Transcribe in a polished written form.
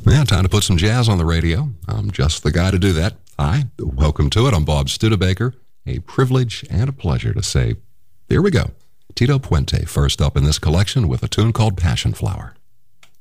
Yeah, time to put some jazz on the radio. I'm just the guy to do that. Hi, welcome to it. I'm Bob Studebaker. A privilege and a pleasure to say, here we go. Tito Puente first up in this collection with a tune called Passion Flower.